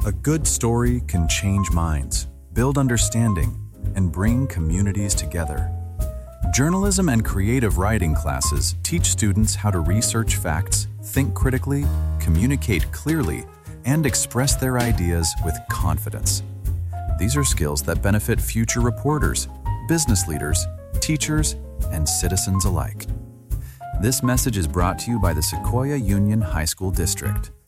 A good story can change minds, build understanding, and bring communities together. Journalism and creative writing classes teach students how to research facts, think critically, communicate clearly, and express their ideas with confidence. These are skills that benefit future reporters, business leaders, teachers, and citizens alike. This message is brought to you by the Sequoia Union High School District.